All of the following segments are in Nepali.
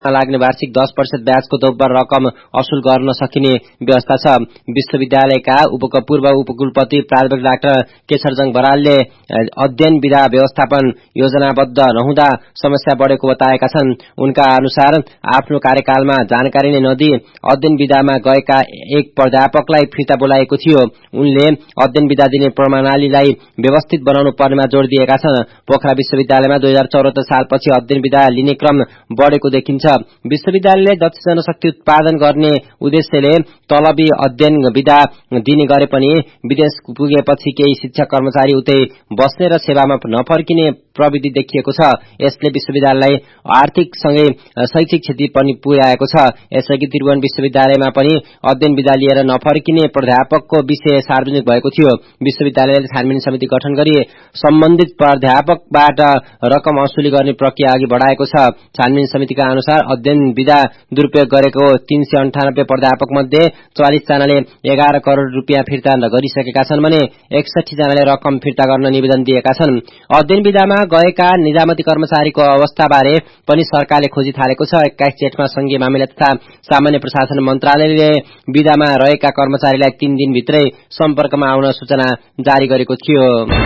लाग्ने वार्षिक 10% ब्याजको दोब्बर रकम असुल गर्न सकिने व्यवस्था छ। विश्वविद्यालयका पूर्व उपकुलपति प्राध्यापक डाक्टर केशरजङ बरालले अध्ययन विधा व्यवस्थापन योजनाबद्ध नहुँदा समस्या बढेको बताएका छन्। उनका अनुसार आफ्नो कार्यकालमा जानकारी नै नदिई अध्ययन विधामा गएका एक प्राध्यापकलाई फिर्ता बोलाएको थियो। उनले अध्ययन विधा दिने प्रणालीलाई व्यवस्थित बनाउनु पर्नेमा जोड़ दिएका छन्। पोखरा विश्वविद्यालयमा 2074 सालपछि अध्ययन विधा लिने क्रम बढेको देखिन्छ। विश्वविद्यालयले दक्ष जनशक्ति उत्पादन गर्ने उद्देश्यले तलबी अध्ययन विधा दिने गरे पनि विदेश पुगेपछि केही शिक्षक कर्मचारी उतै बस्ने र सेवामा नफर्किने प्रविधि देखिएको छ। यसले विश्वविद्यालयलाई आर्थिक सँगै शैक्षिक क्षति पनि पुर्याएको छ। यसअघि त्रिभुवन विश्वविद्यालयमा पनि अध्ययन विधा लिएर नफर्किने प्राध्यापकको विषय सार्वजनिक भएको थियो। विश्वविद्यालयले छानबिन समिति गठन गरी सम्बन्धित प्राध्यापकबाट रकम असुली गर्ने प्रक्रिया अघि बढाएको छ। छानबिन समितिका अनुसार अध्ययन विधा दुरुपयोग गरेको 398 प्राध्यापक मध्ये 44 जनाले 11 करोड़ रुपियाँ फिर्ता गरिसकेका छन् भने 61 जनाले रकम फिर्ता गर्न निवेदन दिएका छन्। अध्ययन विधामा गएका निजामती कर्मचारीको अवस्थाबारे पनि सरकारले खोजी थालेको छ। 21 जेठमा संघीय मामिला तथा सामान्य प्रशासन मन्त्रालयले विधामा रहेका कर्मचारीलाई 3 दिनभित्रै सम्पर्कमा आउन सूचना जारी गरेको थियो।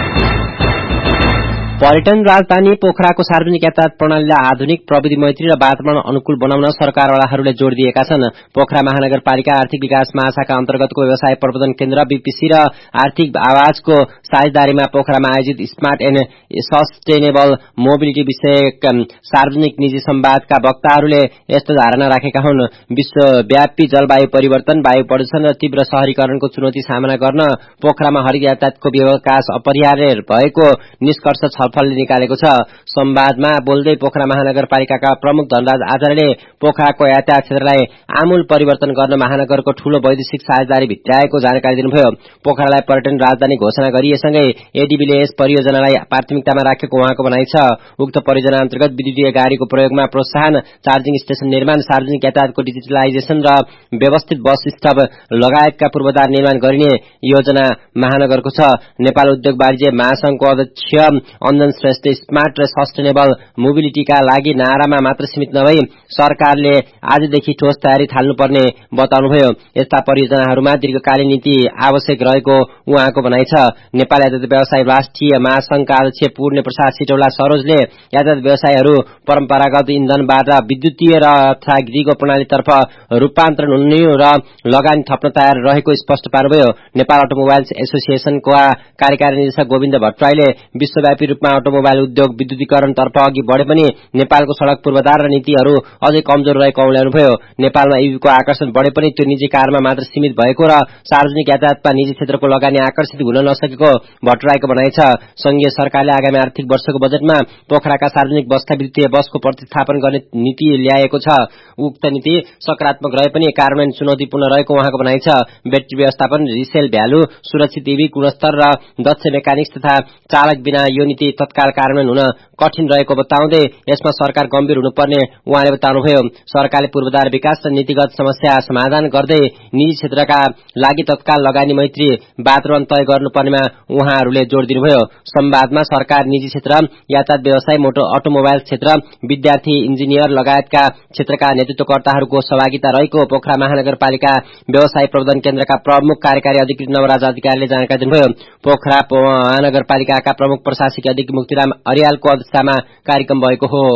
पर्यटन राजधानी पोखराको सार्वजनिक यातायात प्रणालीलाई आधुनिक प्रविधि मैत्री र वातावरण अनुकूल बनाउन सरकारवालाहरूले जोड़ दिएका छन्। पोखरा महानगरपालिका आर्थिक विकास महाशाखा अन्तर्गतको व्यवसाय प्रबन्धन केन्द्र बीपीसी र आर्थिक आवाजको साझेदारीमा पोखरामा आयोजित स्मार्ट एन्ड सस्टेनेबल मोबिलिटी विषयक सार्वजनिक निजी संवादका वक्ताहरूले यस्तो धारणा राखेका हुन्। विश्वव्यापी जलवायु परिवर्तन, वायु प्रदूषण र तीव्र शहरीकरणको चुनौती सामना गर्न पोखरामा हरित यातायातको विकास अपरिहार्य भएको निष्कर्ष छलफलले निकालेको छ। संवादमा बोल्दै पोखरा महानगरपालिकाका प्रमुख धनराज आचार्यले पोखराको यातायात क्षेत्रलाई आमूल परिवर्तन गर्न महानगरको ठूलो वैदेशिक साझेदारी भित्र्याएको जानकारी दिनुभयो। पोखरालाई पर्यटन राजधानी घोषणा गरिएसँगै एडीबीले यस परियोजनालाई प्राथमिकतामा राखेको उहाँको भनाइ छ। उक्त परियोजना अन्तर्गत विद्युतीय गाड़ीको प्रयोगमा प्रोत्साहन, चार्जिङ स्टेशन निर्माण, सार्वजनिक यातायातको डिजिटलाइजेशन र व्यवस्थित बस स्टप लगायतका पूर्वाधार निर्माण गरिने योजना महानगरको छ। नेपाल उद्योग वाणिज्य महासंघको अध्यक्ष अञ्जन श्रेष्ठ स्मार्ट र सस्टेनेबल मोबिलिटीका लागि नारामा मात्र सीमित नभई सरकारले आजदेखि ठोस तयारी थाल्नुपर्ने बताउनुभयो। यस्ता परियोजनाहरूमा दीर्घकालीन नीति आवश्यक रहेको उहाँको भनाइ छ। नेपाल यातायात व्यवसाय राष्ट्रिय महासंघका अध्यक्ष पूर्ण प्रसाद सिटौला सरोजले यातायात व्यवसायहरू परम्परागत इन्धनबाट विद्युतीय र गृहको प्रणालीतर्फ रूपान्तरण हुने र लगानी थप्न तयार रहेको स्पष्ट पार्नुभयो। नेपाल अटोमोबाइल्स एसोसिएसनका कार्यकारी निर्देशक गोविन्द भट्टराईले विश्वव्यापी रूपमा अटोमोबाइल उद्योग विद्युतीकरणतर्फ अघि बढे पनि नेपालको सड़क पूर्वाधार र नीतिहरू अझै कमजोर रहेको औल्याउनुभयो। नेपालमा ईभीको आकर्षण बढे पनि त्यो निजी कारमा मात्र सीमित भएको र सार्वजनिक यातायातमा निजी क्षेत्रको लगानी आकर्षित हुन नसकेको भट्टराईको भनाइ छ। संघीय सरकारले आगामी आर्थिक वर्षको बजेटमा पोखराका सार्वजनिक बसका विद्युतीय बसको प्रतिस्थापन गर्ने नीति ल्याएको छ। उक्त नीति सकारात्मक रहे पनि कार्यान्वयन चुनौतीपूर्ण रहेको उहाँको भनाइ छ। ब्याट्री व्यवस्थापन, रिसेल भ्यालु, सुरक्षित ईभी, गुणस्तर र दक्ष मेकानिक्स तथा चालक बिना यो नीति तत्काल कार्यान्वयन हुन कठिन रहेको बताउँदै यसमा सरकार गम्भीर हुनुपर्ने उहाँले बताउनुभयो। सरकारले पूर्वाधार विकास र नीतिगत समस्या समाधान गर्दै निजी क्षेत्रका लागि तत्काल लगानी मैत्री वातावरण तय गर्नुपर्नेमा उहाँहरूले जोड़ दिनुभयो। संवादमा सरकार, निजी क्षेत्र, यातायात व्यवसाय, अटोमोबाइल क्षेत्र, विद्यार्थी, इन्जिनियर लगायतका क्षेत्रका नेतृत्वकर्ताहरूको सहभागिता रहेको पोखरा महानगरपालिका व्यवसाय प्रबन्धन केन्द्रका प्रमुख कार्यकारी अधिकृत नवराज अधिकारीले जानकारी दिनुभयो। पोखरा महानगरपालिकाका प्रमुख प्रशासकीय अधिकृत मुक्तिराम अर्यालको अध्यक्षतामा कार्यक्रम भएको हो।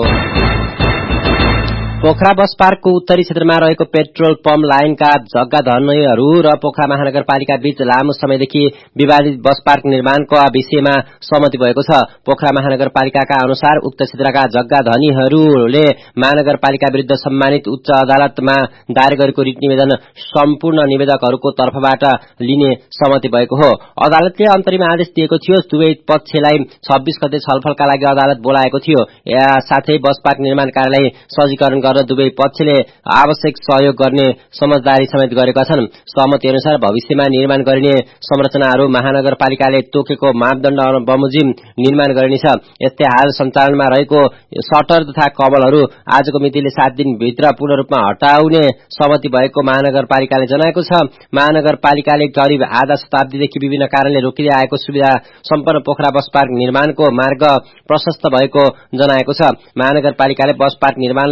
पोखरा बस पार्कको उत्तरी क्षेत्रमा रहेको पेट्रोल पम्प लाइनका जग्गा धनीहरू र पोखरा महानगरपालिका बीच लामो समयदेखि विवादित बस पार्क निर्माणको विषयमा सहमति भएको छ। पोखरा महानगरपालिकाका अनुसार उक्त क्षेत्रका जग्गा धनीहरूले महानगरपालिका विरुद्ध सम्मानित उच्च अदालतमा दायर गरेको रिट निवेदन सम्पूर्ण निवेदकहरूको तर्फबाट लिने सहमति भएको हो। अदालतले अन्तरिम आदेश दिएको थियो। दुवै पक्षलाई 26 गते छलफलका लागि अदालत बोलाएको थियो। साथै बस पार्क निर्माण कार्यलाई सहजीकरण गर्न दुवै पक्षले आवश्यक सहयोग गर्ने समझदारी समेत गरेका छन्। सहमति अनुसार भविष्यमा निर्माण गरिने संरचनाहरू महानगरपालिकाले तोकेको मापदण्ड बमोजिम निर्माण गरिनेछ। यस्तै हाल सञ्चालनमा रहेको शटर तथा कबलहरू आजको मितिले 7 दिनभित्र पूर्ण रूपमा हटाउने सहमति भएको महानगरपालिकाले जनाएको छ। महानगरपालिकाले करिब आधा शताब्दीदेखि विभिन्न कारणले रोकिँदै आएको सुविधा सम्पन्न पोखरा बस पार्क निर्माणको मार्ग प्रशस्त भएको जनाएको छ। महानगरपालिकाले बस पार्क निर्माणलाई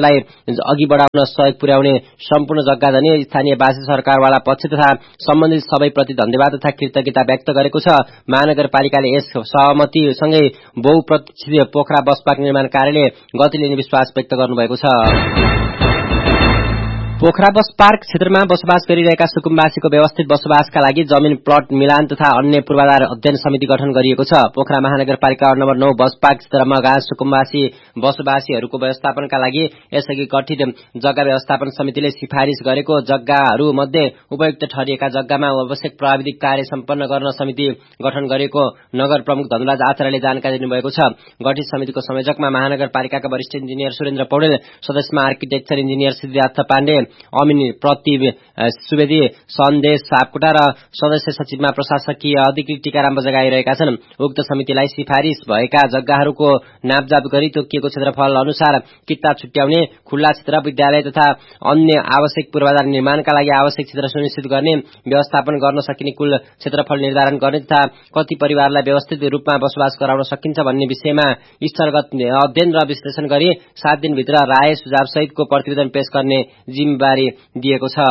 अघि बढाउन सहयोग पुर्याउने सम्पूर्ण जग्गा धनी स्थानीयवासी सरकारवाला पक्ष तथा सम्बन्धित सबैप्रति धन्यवाद तथा कृतज्ञता व्यक्त गरेको छ। महानगरपालिकाले यस सहमतिसँगै बहुप्रतीक्षित पोखरा बस पार्क निर्माण कार्यले गति लिने विश्वास व्यक्त गर्नुभएको छ। पोखरा बस पार्क क्षेत्रमा बसोबास गरिरहेका सुकुम्बासीको व्यवस्थित बसोबासका लागि जमिन प्लट मिलान तथा अन्य पूर्वाधार अध्ययन समिति गठन गरिएको छ। पोखरा महानगरपालिका नम्बर 9 बस पार्क क्षेत्रमा सुकुम्बासी बसोबासीहरूको व्यवस्थापनका लागि यसअघि गठित जग्गा व्यवस्थापन समितिले सिफारिस गरेको जग्गाहरू मध्ये उपयुक्त ठहरिएका जग्गामा आवश्यक प्राविधिक कार्य सम्पन्न गर्न समिति गठन गरेको नगर प्रमुख धनराज आचार्यले जानकारी दिनुभएको छ। गठित समितिको संयोजकमा महानगरपालिकाका वरिष्ठ engineer Surendra Paudel, सदस्यमा architecture engineer Siddhartha Pandey, अमिन प्रतिभ सुवेदी, सन्देश सापकोटा र सदस्य सचिवमा प्रशासकीय अधिकृत टीकाराम बजागाइरहेका छन्। उक्त समितिलाई सिफारिस भएका जग्गाहरूको नापजाप गरी तोकिएको क्षेत्रफल अनुसार किता छुट्याउने, खुल्ला क्षेत्र, विद्यालय तथा अन्य आवश्यक पूर्वाधार निर्माणका लागि आवश्यक क्षेत्र सुनिश्चित गर्ने, व्यवस्थापन गर्न सकिने कुल क्षेत्रफल निर्धारण गर्ने तथा कति परिवारलाई व्यवस्थित रूपमा बसोबास गराउन सकिन्छ भन्ने विषयमा स्थलगत अध्ययन र विश्लेषण गरी 7 दिनभित्र राय सुझाव सहितको प्रतिवेदन पेश गर्ने जिम्मेवारी दिएको छ।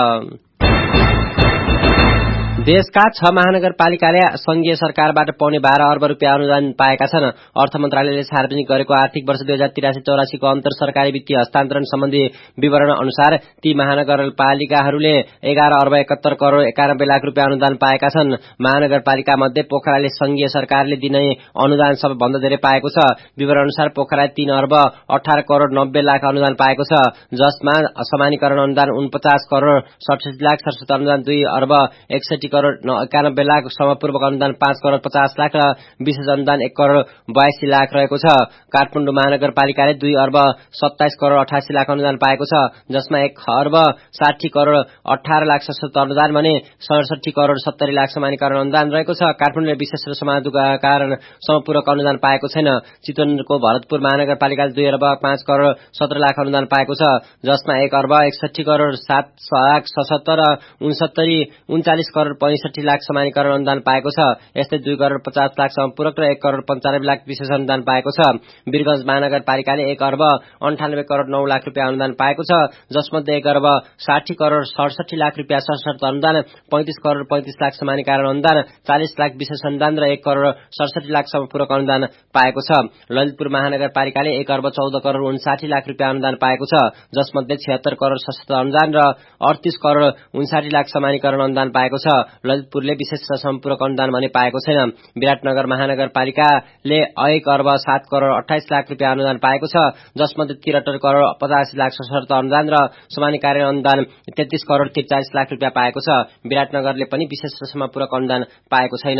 देशका 6 महानगरपालिकाले संघीय सरकारबाट पाउने 12 अर्ब रुपियाँ अनुदान पाएका छन्। अर्थ मन्त्रालयले सार्वजनिक गरेको आर्थिक वर्ष 2083-84 को अन्तर सरकारी वित्तीय हस्तान्तरण सम्बन्धी विवरण अनुसार ती महानगरपालिकाहरूले 11 अर्ब 71 करोड़ 91 लाख रुपियाँ अनुदान पाएका छन्। महानगरपालिका मध्ये पोखराले संघीय सरकारले दिने अनुदान सबैभन्दा धेरै पाएको छ। विवरण अनुसार पोखराले 3 अर्ब 18 करोड़ 90 लाख अनुदान पाएको छ, जसमा समानीकरण अनुदान 49 करोड़ 67 लाख, सरस्वती अनुदान 2 अर्ब 61 करोड़ 91 लाख, समपूर्वक अनुदान 5 करोड़ 50 लाख र विशेष अनुदान 1 करोड़ 82 लाख रहेको छ। काठमाडौँ महानगरपालिकाले 2 अर्ब 27 करोड़ 88 लाख अनुदान पाएको छ, जसमा 1 अर्ब 60 करोड़ 18 लाख सरस्वती अनुदान भने 67 करोड़ 70 लाख समानीकरण अनुदान रहेको छ। काठमाडौँले विशेष र समाजका कारण समपूरक अनुदान पाएको छैन। चितवनको भरतपुर महानगरपालिकाले 2 अर्ब 5 करोड़ 17 लाख अनुदान पाएको छ, जसमा 1 अर्ब 61 करोड़ 7 लाख 77 र 39 करोड़ 65 लाख समानीकरण अनुदान पाएको छ। यस्तै 2 करोड़ 50 लाख समपूरक र 1 करोड़ 95 लाख विशेष अनुदान पाएको छ। वीरगञ्ज महानगरपालिकाले 1 अर्ब 98 करोड़ 9 लाख रुपियाँ अनुदान पाएको छ, जसमध्ये 1 अर्ब 60 करोड़ 67 लाख रुपियाँ सरसर्ती अनुदान, 35 करोड़ 35 लाख समानीकरण अनुदान, 40 लाख विशेष अनुदान र 1 करोड़ 67 लाख समपूरक अनुदान पाएको छ। ललितपुर महानगरपालिकाले 1 अर्ब 14 करोड़ 59 लाख रुपियाँ अनुदान पाएको छ, जसमध्ये 76 करोड़ 67 अनुदान र 38 करोड़ 59 लाख समानीकरण अनुदान पाएको छ। ललितपुरले विशेष र सम्पूरक अनुदान भने पाएको छैन। विराटनगर महानगरपालिकाले 1 अर्ब 7 करोड़ 28 लाख रुपियाँ अनुदान पाएको छ, जसमध्ये 73 करोड़ 85 लाख सरसर्ती अनुदान र समानीकरण अनुदान 33 करोड़ 43 लाख रुपियाँ पाएको छ। विराटनगरले पनि विशेष र सम्पूरक अनुदान पाएको छैन।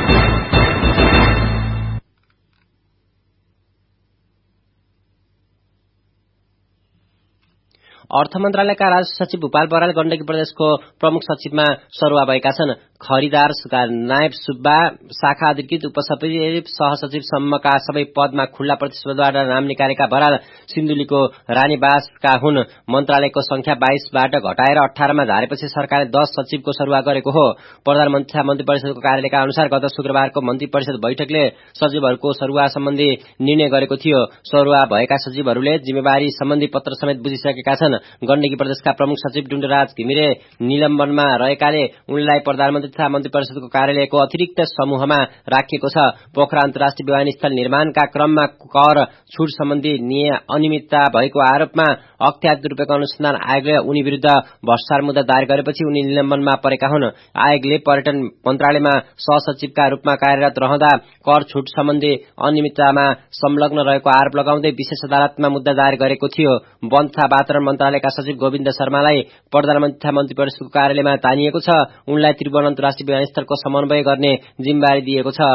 अर्थ मन्त्रालयका राज्य सचिव भूपाल बराल गण्डकी प्रदेशको प्रमुख सचिवमा सरुवा भएका छन्। खरिदार नायब सुब्बा, शाखा अधिकृत, उपसचिव, सहसचिव सम्मका सबै पदमा खुल्ला प्रतिस्पर्धाबाट नाम निकालेका बराल सिन्धुलीको रानीबासका हुन्। मन्त्रालयको संख्या 22बाट घटाएर 18मा झारेपछि सरकारले 10 सचिवको सरुवा गरेको हो। प्रधानमन्त्री तथा मन्त्री परिषदको कार्यालयका अनुसार गत शुक्रबारको मन्त्री परिषद बैठकले सचिवहरूको सरुवा सम्बन्धी निर्णय गरेको थियो। सरुवा भएका सचिवहरूले जिम्मेवारी सम्बन्धी पत्र समेत बुझिसकेका छन्। गण्डकी प्रदेशका प्रमुख सचिव डुण्डराज घिमिरे निलम्बनमा रहेकाले उनलाई प्रधानमन्त्री तथा मन्त्री परिषदको कार्यालयको अतिरिक्त समूहमा राखिएको छ। पोखरा अन्तर्राष्ट्रिय विमानस्थल निर्माणका क्रममा कर छुट सम्बन्धी अनियमितता भएको आरोपमा अख्तियार दुरूपयोग अनुसन्धान आयोगले उनी विरुद्ध भ्रष्टाचार मुद्दा दायर गरेपछि उनी निलम्बनमा परेका हुन्। आयोगले पर्यटन मन्त्रालयमा सहसचिवका रूपमा कार्यरत रहँदा कर छुट सम्बन्धी अनियमिततामा संलग्न रहेको आरोप लगाउँदै विशेष अदालतमा मुद्दा दायर गरेको थियो। वन तथा वातावरण मन्त्रालयका सचिव गोविन्द शर्मालाई प्रधानमन्त्री तथा मन्त्री परिषदको कार्यालयमा तानिएको छ। उनलाई त्रिभुवन अन्तर्राष्ट्रिय विमानस्थलको समन्वय गर्ने जिम्मेवारी दिएको छ।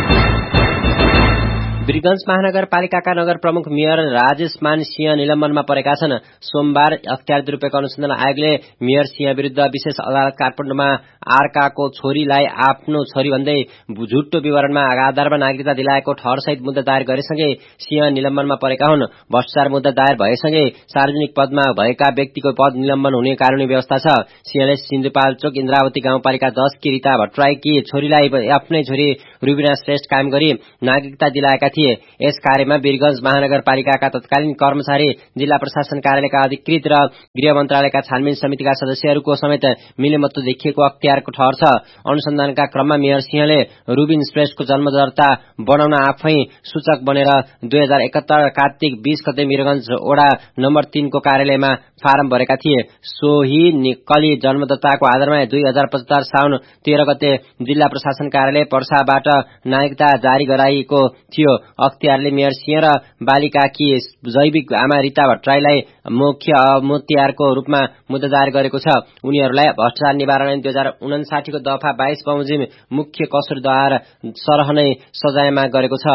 वीरगञ्ज महानगरपालिकाका नगर प्रमुख मेयर राजेश मान सिंह निलम्बनमा परेका छन्। सोमबार अख्तियार दुरूपयोग अनुसन्धान आयोगले मेयर सिंह विरुद्ध विशेष अदालत काठमाडौँमा आर्काको छोरीलाई आफ्नो छोरी भन्दै झुट्टो विवरणमा आधारमा नागरिकता दिलाएको ठहरसहित मुद्दा दायर गरेसँगै सिंह निलम्बनमा परेका हुन्। भ्रष्टाचार मुद्दा दायर भएसँगै सार्वजनिक पदमा भएका व्यक्तिको पद निलम्बन हुने कानूनी व्यवस्था छ। सिंहले सिन्धुपाल्चोक इन्द्रावती गाउँपालिका 10 की रीता भट्टराईकी छोरीलाई आफ्नै छोरी रुबिना श्रेष्ठ कायम गरी नागरिकता दिलाएका थिए। थिए। यस कार्यमा वीरगञ्ज महानगरपालिकाका तत्कालीन कर्मचारी, जिल्ला प्रशासन कार्यालयका अधिकृत र गृह मन्त्रालयका छानबिन समितिका सदस्यहरूको समेत मिलेमतो देखिएको अख्तियारको ठहर छ। अनुसन्धानका क्रममा मेयर सिंहले रुबिन एक्सप्रेसको जन्मदर्ता बनाउन आफै सूचक बनेर 2071 कार्तिक 20 गते वीरगञ्ज ओडा नम्बर 3 को कार्यालयमा फारम भरेका थिए। सोही निकली जन्मदत्ताको आधारमा 2075 साउन 13 गते जिल्ला प्रशासन कार्यालय पर्साबाट नागरिकता जारी गराइएको थियो। अख्तियारले मेयर सिंह र बालिकाकी जैविक आमा रिता भट्टराईलाई मुख्य मुख्तियारको रूपमा मुद्दादार गरेको छ। उनीहरूलाई भ्रष्टाचार निवारण 2059 को दफा 22 बमोजिम मुख्य कसुरदार सरह नै सजायमा गरेको छ।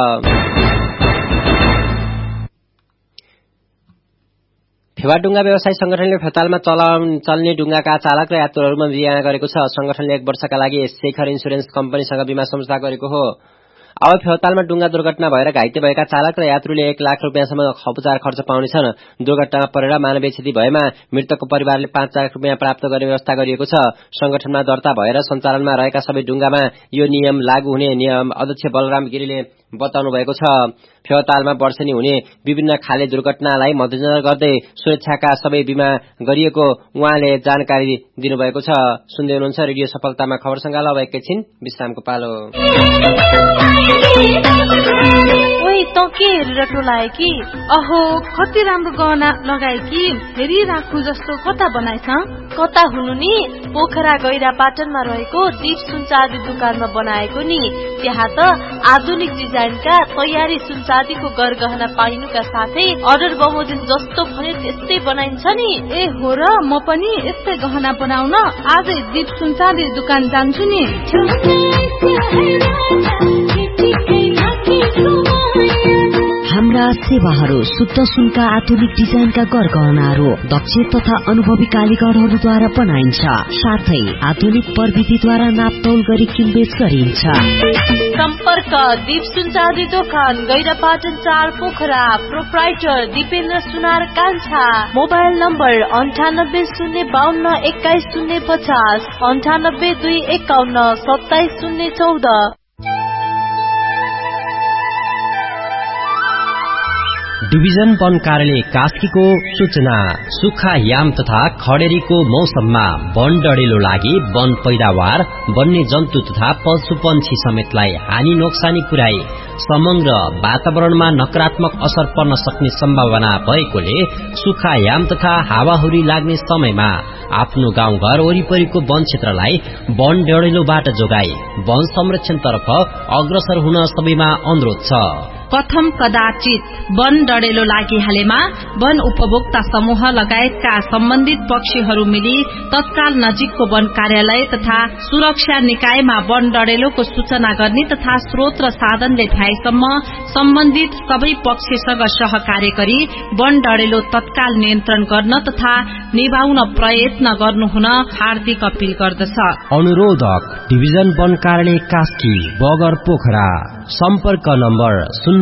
फेवाडुङ्गा व्यवसायी संगठनले फेतालमा चल्ने डुङ्गाका चालक र यात्रुहरूमा बिमा गरेको छ। संगठनले 1 वर्षका लागि शेखर इन्स्योरेन्स कम्पनीसँग बिमा सम्झौता गरेको हो। अब फेवातालमा डुङ्गा दुर्घटना भएर घाइते भएका चालक र यात्रुले 1 लाख रुपियाँसम्म उपचार खर्च पाउनेछन्। दुर्घटनामा परेर मानवीय क्षति भएमा मृतकको परिवारले 5 लाख रुपियाँ प्राप्त गर्ने व्यवस्था गरिएको छ। संगठनमा दर्ता भएर सञ्चालनमा रहेका सबै डुङ्गामा यो नियम लागू हुने नियम अध्यक्ष बलराम गिरीले बताउनु भएको छ। फेवातालमा वर्षेनी हुने विभिन्न खाले दुर्घटनालाई मध्यनजर गर्दै सुरक्षाका सबै बिमा गरिएको उहाँले जानकारी दिनुभएको छ। सुन्दै हुनुहुन्छ रेडियो सफलतामा खबर सङ्गालो। अब एकैछिन विश्रामको पालो। ओइ त के हेरेर टोलाए कि? अहो कति राम्रो गहना लगाए कि, हेरी राखु जस्तो कता बनाइछ? कता हुनु नि, पोखरा गैरा पाटनमा रहेको दीप सुनचाँदी दुकानमा बनाएको नि। त्यहाँ त आधुनिक डिजाइनका तयारी सुनचाँदीको गरगहना पाइनुका साथै अर्डर बमोजिम जस्तो भने त्यस्तै बनाइन्छ नि। ए हो र, म पनि यस्तै गहना बनाउन आजै दीप सुनचाँदी दुकान जान्छु नि। हाम्रा सेवाहरू शुद्ध सुनका आधुनिक डिजाइनका गरगहनाहरू दक्ष तथा अनुभवी कारीगरहरूद्वारा बनाइन्छ। साथै आधुनिक प्रविधिद्वारा नापतौल गरी किनबेच गरिन्छ। सम्पर्क दीप सुनचाँदी दोकान गैरापाटन 4 पोखरा। प्रोप्राइटर दिपेन्द्र सुनार कान्छा। Mobile number 980251 250 9825177014। डिभिजन वन कार्यालय कास्कीको सूचना। सुक्खा याम तथा खडेरीको मौसममा वन डढेलो लागि वन पैदावार, वन्य जन्तु तथा पशु पन्छी समेतलाई हानि नोक्सानी पुर्याई समग्र वातावरणमा नकारात्मक असर पर्न सक्ने सम्भावना भएकोले सुक्खा याम तथा हावाहुरी लाग्ने समयमा आफ्नो गाउँघर वरिपरिको वन क्षेत्रलाई वन डढेलोबाट जोगाई वन संरक्षणतर्फ अग्रसर हुन सबैमा अनुरोध छ। प्रथम कदाचित वन डढेलो लागिहालेमा वन उपभोक्ता समूह लगायतका सम्बन्धित पक्षहरू मिली तत्काल नजिकको वन कार्यालय तथा सुरक्षा निकायमा वन डढेलोको सूचना गर्ने तथा स्रोत र साधनले भ्याएसम्म सम्बन्धित सबै पक्षसँग सहकार्य गरी वन डढेलो तत्काल नियन्त्रण गर्न तथा निभाउन प्रयत्न गर्नुहुन हार्दिक अपील गर्दछ। अनुरोधक डिभिजन वन कार्यालय कास्की बगर पोखरा। सम्पर्क नम्बर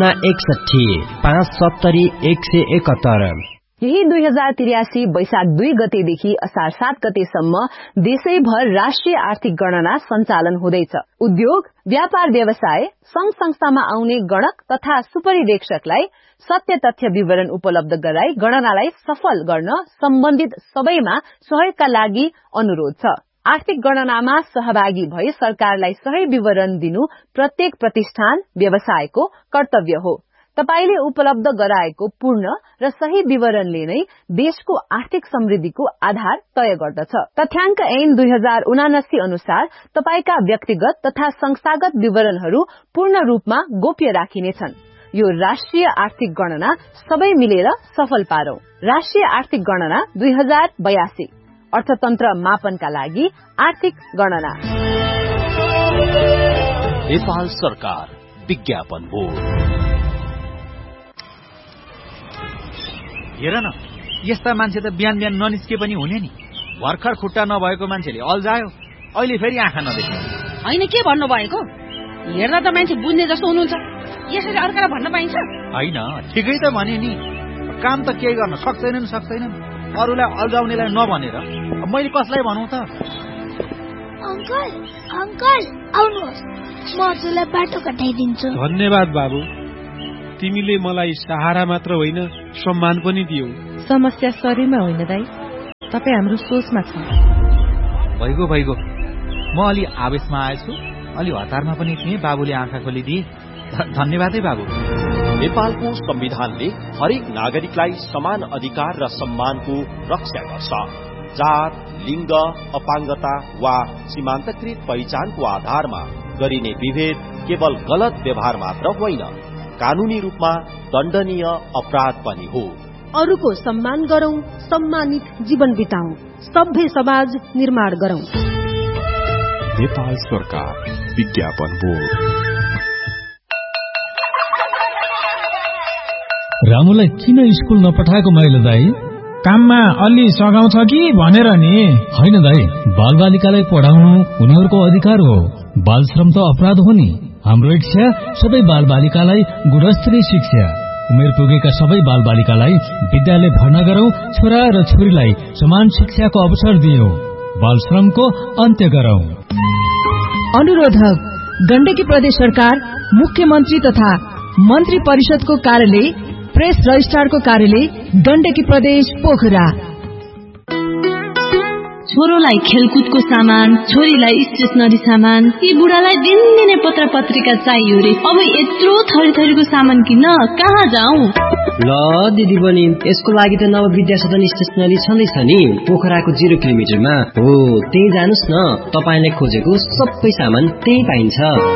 061-570-171। यही 2083 वैशाख 2 गतेदेखि असार 7 गतेसम्म देशैभर राष्ट्रिय आर्थिक गणना सञ्चालन हुँदैछ। उद्योग, व्यापार व्यवसाय, संघ संस्थामा आउने गणक तथा सुपरिवेक्षकलाई सत्य तथ्य विवरण उपलब्ध गराई गणनालाई सफल गर्न सम्बन्धित सबैमा सहयोगका लागि अनुरोध छ। आर्थिक गणनामा सहभागी भई सरकारलाई सही विवरण दिनु प्रत्येक प्रतिष्ठान व्यवसायको कर्तव्य हो। तपाईले उपलब्ध गराएको पूर्ण र सही विवरणले नै देशको आर्थिक समृद्धिको आधार तय गर्दछ। तथ्याङ्क ऐन 2079 अनुसार तपाईका व्यक्तिगत तथा संस्थागत विवरणहरू पूर्ण रूपमा गोप्य राखिनेछन्। यो राष्ट्रिय आर्थिक गणना सबै मिलेर सफल पारौं। राष्ट्रिय आर्थिक गणना 2082 अर्थतन्त्र मापनका लागि आर्थिक गणना। नेपाल सरकार विज्ञापन बोर्ड। हेर न, यस्ता मान्छे त बिहान बिहान ननिस्के पनि हुने नि। भर्खर खुट्टा नभएको मान्छेले अल्झायो, अहिले फेरि आँखा नदेख्ने। होइन, के भन्नु भएको? हेर्दा त मान्छे बुझ्ने जस्तो हुनुहुन्छ, यसरी अर्कालाई भन्न पाइन्छ? होइन, ठिकै त भने नि। काम त केही गर्न सक्दैनन्, अरूलाई अल्झाउनेलाई नभनेर मैले कसलाई भनौँ त? अंकल आउनुहोस्, म हजुरलाई बाटो कटाइदिन्छु। धन्यवाद बाबु। तिमीले मलाई सहारा मात्र होइन सम्मान पनि दियौ। समस्या शरीरमा होइन दाइ, तपाईँ हाम्रो सोचमा छ। भइगयो म अलि आवेशमा आएछु, अलि हतारमा पनि थिएँ। बाबुले आँखा खोलिदिए, धन्यवाद है बाबु। नेपालको संविधानले हरेक नागरिकलाई समान अधिकार र सम्मानको रक्षा गर्छ। जात, लिङ्ग, अपाङ्गता वा सीमान्तकृत पहिचानको आधारमा गरिने विभेद केवल गलत व्यवहार मात्र होइन, कानूनी रूपमा दण्डनीय अपराध पनि हो। अरूको सम्मान गरौं, सम्मानित जीवन बिताउँ, सभ्य समाज निर्माण गरौं। नेपाल सरकार विज्ञापन बोर्ड। रामुलाई किन स्कुल नपठाएको माइलो दाई? काममा अलि सघाउँछ कि भनेर नि। होइन दाई, बालबालिकालाई पढाउनु उनीहरूको अधिकार हो। बाल श्रम त अपराध हो नि। हाम्रो इच्छा सबै बालबालिकालाई गुणस्तरीय शिक्षा, उमेर पुगेका सबै बालबालिकालाई विद्यालय भर्ना गरौं, छोरा र छोरीलाई समान शिक्षाको अवसर दियौं, बाल श्रमको अन्त्य गरौं। अनुरोधक गण्डकी प्रदेश सरकार, मुख्यमन्त्री तथा मन्त्री परिषदको कार्यालय, प्रेस रजिस्ट्रारको कार्यालय, गण्डकी प्रदेश पोखरा। छोरोलाई खेलकुदको सामान, छोरीलाई स्टेशनरी सामान, यी बुढालाई दिनदिनै पत्र पत्रिका चाहियो रे। अब यत्रो थरी थरीको सामान किन्न कहाँ जाउँ? ल दिदी बहिनी, यसको लागि त नव विद्या सदन स्टेशनरी छँदैछ नि, पोखराको 0 किलोमिटरमा हो। त्यही जानुस् न, तपाईले खोजेको सबै सामान त्यही पाइन्छ।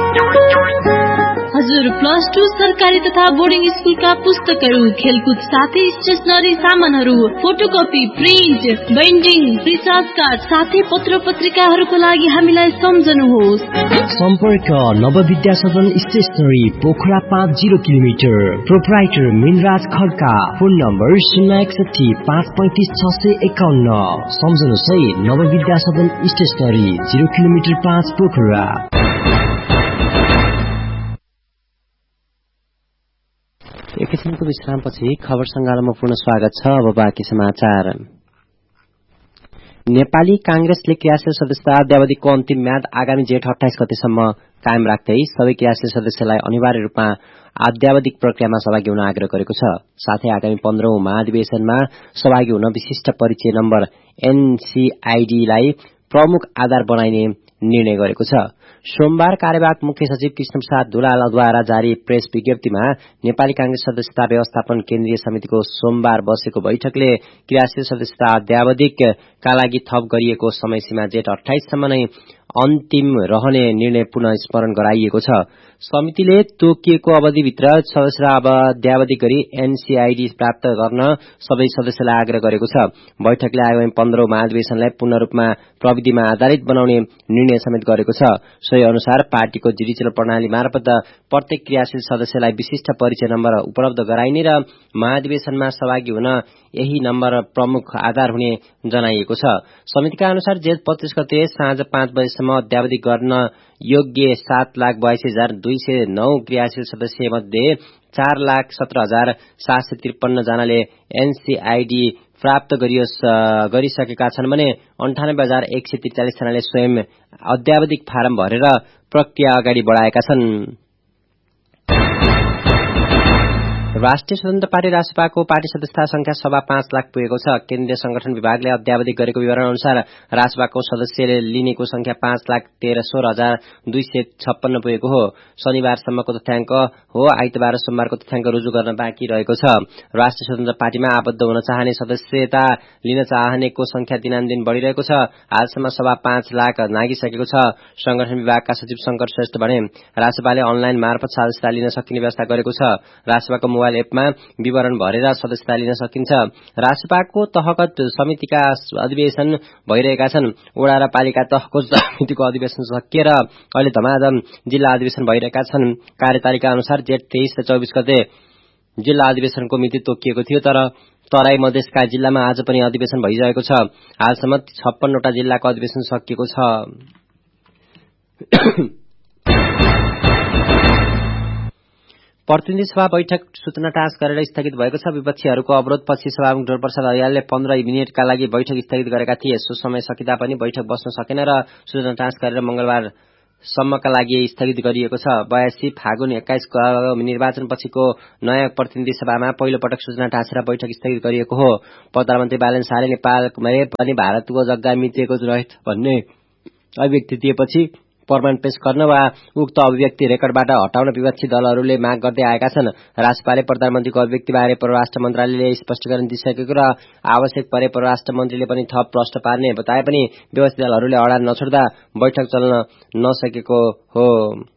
हजुर, +2 सरकारी तथा बोर्डिङ स्कुलका पुस्तकहरू, खेलकुद साथै स्टेशनरी सामानहरू, photocopy, print, binding, recharge card साथै पत्र पत्रिकाहरूको लागि हामीलाई सम्झनुहोस्। सम्पर्क नव विद्या सदन stationery, Pokhara 5 0 kilometre. Proprietor Minraj Khadka. Phone number 061 535 651। सम्झनुहोस् है, नव विद्या सदन स्टेशनरी, 0 किलोमिटर 5 पोखरा। एकैछिनको विश्रामपछि खबर संगालोमा पुनः स्वागत छ। अब बाँकी समाचार। नेपाली कांग्रेसले क्रियाशील सदस्यता अद्यावधिकको अन्तिम म्याद आगामी जेठ 28 गतेसम्म कायम राख्दै सबै क्रियाशील सदस्यलाई अनिवार्य रूपमा अद्यावधिक प्रक्रियामा सहभागी हुन आग्रह गरेको छ। साथै आगामी 15औं महाधिवेशनमा सहभागी हुन विशिष्ट परिचय नम्बर एनसीआईडी-लाई प्रमुख आधार बनाइने निर्णय गरेको छ। सोमबार कार्यवाहक मुख्य सचिव कृष्णप्रसाद दुलालद्वारा जारी प्रेस विज्ञप्तिमा नेपाली कांग्रेस सदस्यता व्यवस्थापन केन्द्रीय समितिको सोमबार बसेको बैठकले क्रियाशील सदस्यता अद्यावधिकका लागि थप गरिएको समयसीमा जेठ 28 सम्म नै अन्तिम रहने निर्णय पुनः स्मरण गराइएको छ। समितिले तोकिएको अवधिभित्र सदस्यता अद्यावधिक गरी एनसीआईडी प्राप्त गर्न सबै सदस्यलाई आग्रह गरेको छ। बैठकले आगामी 15औं महाधिवेशनलाई पूर्ण रूपमा प्रविधिमा आधारित बनाउने निर्णय समेत गरेको छ। सोही अनुसार पार्टीको डिजिटल प्रणाली मार्फत प्रत्येक क्रियाशील सदस्यलाई विशिष्ट परिचय नम्बर उपलब्ध गराइने र महाधिवेशनमा सहभागी हुन यही नम्बर प्रमुख आधार हुने जनाइएको छ। समितिका अनुसार जेठ 25 गते साँझ 5 बजेसम्म अद्यावधिक गर्न योग्य 7,82,209 क्रियाशील सदस्य मध्ये 4,17,753 जनाले एनसीआईडी प्राप्त गरिसकेका छन् भने 98,143 जनाले स्वयं अद्यावधिक फारम भरेर प्रक्रिया अगाडि बढाएका छन्। राष्ट्रिय स्वतन्त्र पार्टी रासपाको पार्टी सदस्यता संख्या सभा 5 लाख पुगेको छ। केन्द्रीय संगठन विभागले अद्यावधिक गरेको विवरण अनुसार रासपाको सदस्यले लिनेको संख्या 5,13,256 पुगेको हो। शनिबारसम्मको तथ्याङ्क हो। आइतबार र सोमबारको तथ्याङ्क रुजु गर्न बाँकी रहेको छ। राष्ट्रिय स्वतन्त्र पार्टीमा आबद्ध हुन चाहने सदस्यता लिन चाहनेको संख्या दिनानुदिन बढ़िरहेको छ। हालसम्म सभा 5 लाख नागिसकेको छ। संगठन विभागका सचिव शंकर श्रेष्ठ भने रासपाले अनलाइन मार्फत सदस्यता लिन सकिने व्यवस्था गरेको छ। रासपाको मोबाइल एपमा विवरण भरेर सदस्यता लिन सकिन्छ। रासपाको तहगत समितिका अधिवेशन भइरहेका छन्। वडा र पालिका तहको समितिको अधिवेशन सकिएर अहिले धमाधम जिल्ला अधिवेशन भइरहेका छन्। कार्यतालिका अनुसार जेठ 23 र 24 गते जिल्ला अधिवेशनको मिति तोकिएको थियो, तर तराई मधेसका जिल्लामा आज पनि अधिवेशन भइरहेको छ। हालसम्म 56 वटा जिल्लाको अधिवेशन सकिएको छ। प्रतिनिधि सभा बैठक सूचना टाँस गरेर स्थगित भएको छ। विपक्षीहरूको अवरोधपछि सभामुख डोरप्रसाद अरियालले 15 मिनेटका लागि बैठक स्थगित गरेका थिए। सो समय सकिँदा पनि बैठक बस्न सकेन र सूचना टाँस गरेर मंगलबार सम्मका लागि स्थगित गरिएको छ। 82 फागुन 21 निर्वाचन पछिको नयाँ प्रतिनिधि सभामा पहिलो पटक सूचना ढाँचा बैठक स्थगित गरिएको हो। प्रधानमन्त्री बालन शाहले नेपालमै पनि भारतको जग्गा मितिएको रहेछ भन्ने अभिव्यक्ति दिएपछि प्रमाण पेश गर्न वा उक्त अभिव्यक्ति रेकर्डबाट हटाउन विपक्षी दलहरूले माग गर्दै आएका छन्। राष्ट्रपालले प्रधानमन्त्रीको अभिव्यक्तिबारे परराष्ट्र मन्त्रालयले स्पष्टीकरण दिइसकेको र आवश्यक परे परराष्ट्र मन्त्रीले पनि थप प्रश्न पार्ने बताए पनि विपक्षी दलहरूले अडान नछोड्दा बैठक चल्न नसकेको हो।